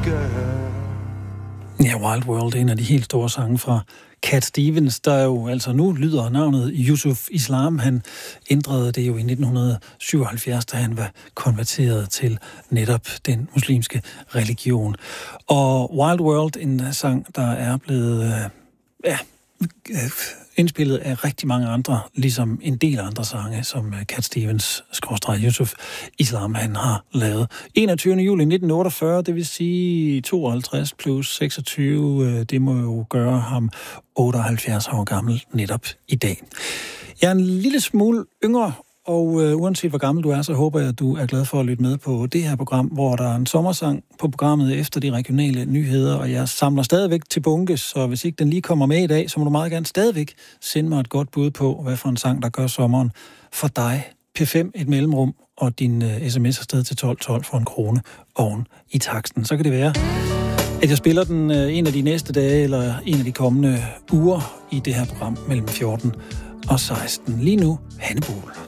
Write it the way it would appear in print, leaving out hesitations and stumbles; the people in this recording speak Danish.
girl. Ja, Wild World er en af de helt store sange fra Cat Stevens, der jo altså nu lyder navnet Yusuf Islam. Han ændrede det jo i 1977, da han var konverteret til netop den muslimske religion. Og Wild World, en sang, der er blevet indspillet af rigtig mange andre, ligesom en del andre sange, som Cat Stevens / Yusuf Islam han har lavet. 21. juli 1948, det vil sige 52 plus 26, det må jo gøre ham 78 år gammel netop i dag. Jeg er en lille smule yngre, og uanset hvor gammel du er, så håber jeg, at du er glad for at lytte med på det her program, hvor der er en sommersang på programmet efter de regionale nyheder, og jeg samler stadigvæk til bunke, så hvis ikke den lige kommer med i dag, så må du meget gerne stadigvæk sende mig et godt bud på, hvad for en sang, der gør sommeren for dig. P5 et mellemrum, og din sms afsted til 1212 for 1 krone oven i taksten. Så kan det være, at jeg spiller den en af de næste dage, eller en af de kommende uger i det her program mellem 14 og 16. Lige nu, Hanne Bohl.